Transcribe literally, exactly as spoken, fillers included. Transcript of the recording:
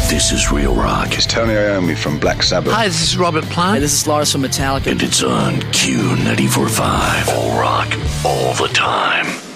This is Real Rock. It's Tony Iommi from Black Sabbath. Hi, this is Robert Plant. Hey, this is Lars from Metallica. And it's on Q ninety-four point five. All rock, all the time.